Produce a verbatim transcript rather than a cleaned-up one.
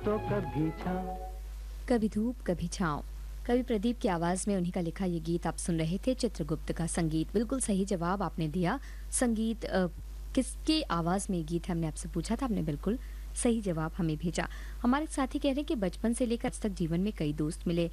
तो कभी छाँव। कभी धूप कभी छाँव। कवि प्रदीप की आवाज में उन्हीं का लिखा ये गीत आप सुन रहे थे। चित्रगुप्त का संगीत, बिल्कुल सही जवाब आपने दिया। संगीत अ, किसकी आवाज में ये गीत है हमने आपसे पूछा था, आपने बिल्कुल सही जवाब हमें भेजा। हमारे साथी कह रहे हैं कि बचपन से लेकर आज तक जीवन में कई दोस्त मिले।